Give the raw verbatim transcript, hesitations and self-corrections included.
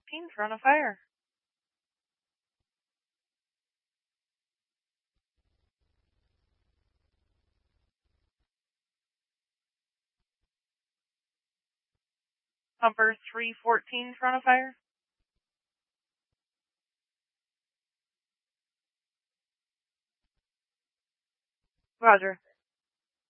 fifteen, front of fire. Pumper three fourteen, front of fire. Roger.